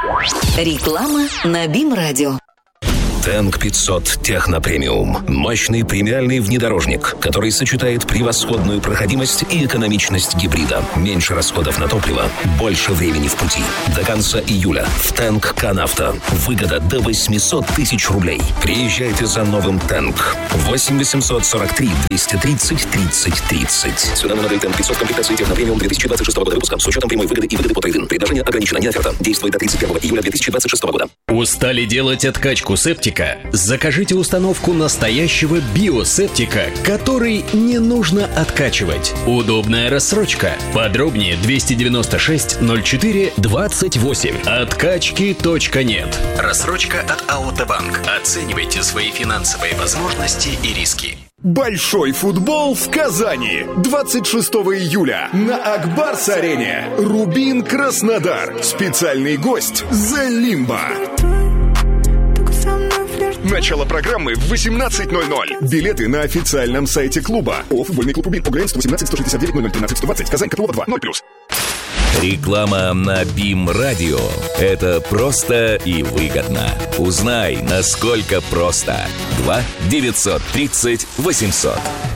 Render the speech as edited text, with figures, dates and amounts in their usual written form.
Реклама на БИМ-радио. Тэнк 500 Техно Премиум. Мощный премиальный внедорожник, который сочетает превосходную проходимость и экономичность гибрида. Меньше расходов на топливо, больше времени в пути. До конца июля в Тэнк Канавто. Выгода до 800 тысяч рублей. Приезжайте за новым Тэнк. 8 843 230 30 30. Цена на модель Тэнк 500 комплектации Техно Премиум 2026 года выпуска с учетом прямой выгоды и выгоды по трейд-ин. Предложение ограничено, не оферта. Действует до 31 июля 2026 года. Устали делать откачку септика? Закажите установку настоящего биосептика, который не нужно откачивать. Удобная рассрочка. Подробнее 296 04 28. Откачки.нет. Рассрочка от АОТ-банк. Оценивайте свои финансовые возможности и риски. Большой футбол в Казани. 26 июля на Акбарс-арене. Рубин Краснодар. Специальный гость The Limbo. Начало программы в 18:00. Билеты на официальном сайте клуба. Футбольный клуб Рубин. ОГРН 118 169 00 13 120. Казань, Котлова 2 0+. Реклама на БИМ-радио. Это просто и выгодно. Узнай, насколько просто. 2 930 800.